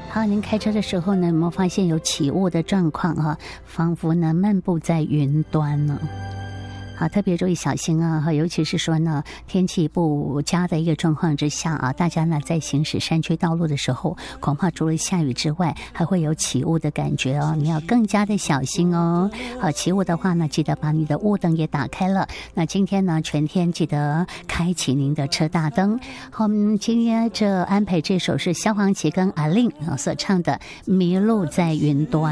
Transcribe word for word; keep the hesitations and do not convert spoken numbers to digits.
好，您开车的时候呢，有没有发现有起雾的状况啊？仿佛呢漫步在云端呢。好，特别注意小心啊！哈，尤其是说呢，天气不佳的一个状况之下啊，大家呢在行驶山区道路的时候，恐怕除了下雨之外，还会有起雾的感觉哦，你要更加的小心哦。好，起雾的话呢，记得把你的雾灯也打开了。那今天呢，全天记得开启您的车大灯。好，我们今天这安排这首是萧煌奇跟阿令啊所唱的《迷路在云端》。